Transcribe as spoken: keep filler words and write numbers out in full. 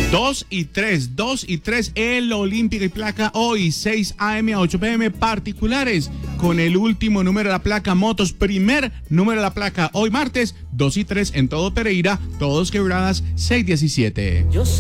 dos y tres, dos y tres, el Olímpica y Placa hoy, seis a eme a ocho pe eme, particulares, con el último número de la placa, motos, primer número de la placa, hoy martes, dos y tres en todo Pereira, todos Quebradas, seis diecisiete.